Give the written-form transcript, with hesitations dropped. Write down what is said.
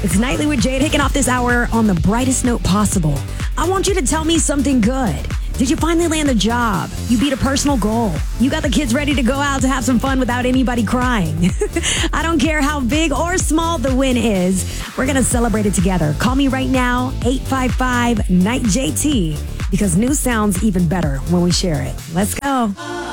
It's Nightly with Jade, kicking off this hour on the brightest note possible. I want you to tell me something good. Did you finally land the job? You beat a personal goal. You got the kids ready to go out to have some fun without anybody crying. I don't care how big or small the win is. We're going to celebrate it together. Call me right now, 855-NIGHT-JT, because news sounds even better when we share it. Let's go.